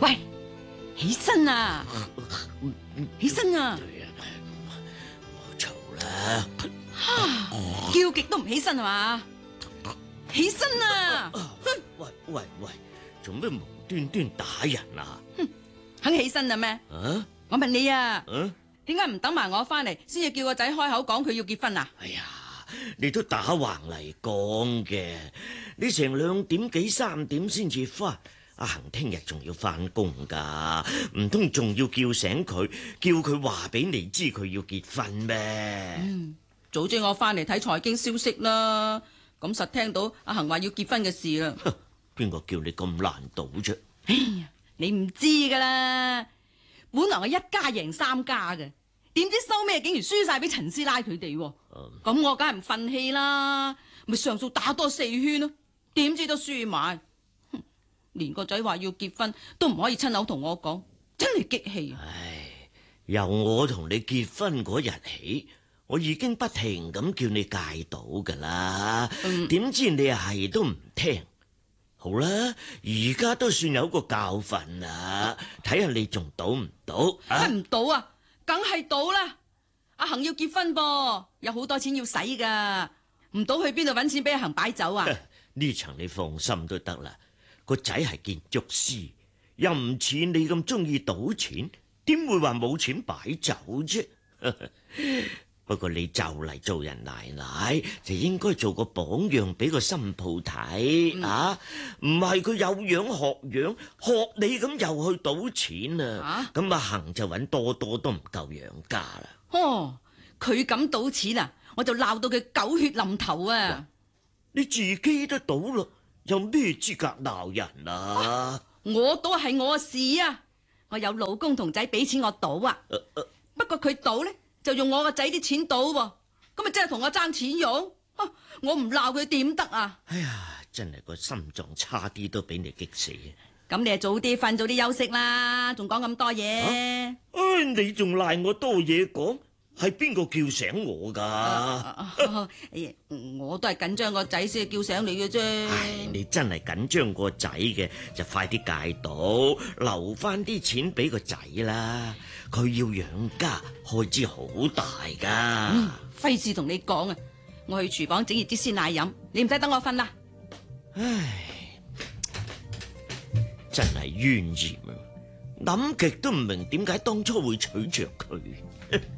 喂，起身啊！起身啊！ 冇嘈啦， 叫極都唔起身係嘛？起身啊！ 喂，做咩無端端打人啊？ 肯起身啦咩？ 啊？ 我問你啊， 啊？ 點解唔等埋我翻嚟先至叫個仔開口講佢要結婚啊？ 哎呀，你都打橫嚟講嘅，你成2點幾3點先至翻，阿恒聽日仲要翻工噶，唔通仲要叫醒佢，叫佢話俾你知佢要結婚咩？ 早知我翻嚟睇財經消息啦，咁實聽到阿恒話要結婚嘅事啦。 邊個叫你咁難倒啫？ 哎呀，你唔知噶啦，本來我一家贏3家嘅，點知收尾竟然輸晒俾陳師奶佢哋，咁我梗係唔忿氣啦，咪上訴打多4圈咯，點知都輸埋，連個仔話要結婚都唔可以親口同我講，真係激氣。 唉，由我同你結婚嗰日起，我已經不停咁叫你戒賭噶啦，點知你係都唔聽。好啦，而家都算有個教訓啦，睇下你仲賭唔賭？ 唔賭啊，梗係賭啦！阿恒要結婚噃，有好多錢要使噶，唔賭去邊度搵錢俾阿恒擺酒啊？ 呢場你放心都得啦，個仔係建築師，又唔似你咁中意賭錢，點會話冇錢擺酒啫？不過你就嚟做人奶奶，就應該做個榜樣俾個新抱睇啊！唔係佢有樣學樣，學你咁又去賭錢啊！咁阿恒就搵多多都唔夠養家啦。 哦，佢咁賭錢啊，我就鬧到佢狗血淋頭啊！ 你自己都賭咯，有咩資格鬧人啊？ 我賭係我嘅事啊，我有老公同仔俾錢我賭啊。不過佢賭呢，就用我個仔啲錢賭喎，咁咪真係同我爭錢用？我唔鬧佢點得啊？ 哎呀，真係個心臟差啲都俾你激死啊！ 咁你就早啲瞓，早啲休息啦，仲講咁多嘢？ 你仲賴我多嘢講，係邊個叫醒我噶？ 我都係緊張個仔先叫醒你嘅啫。 你真係緊張個仔嘅，就快啲戒賭，留翻啲錢俾個仔啦。佢要養家，開支好大噶。 費事同你講啊！我去廚房整熱啲鮮奶飲，你唔使等我瞓啦。 唉，真係冤孽啊！諗極都唔明點解當初會娶着佢。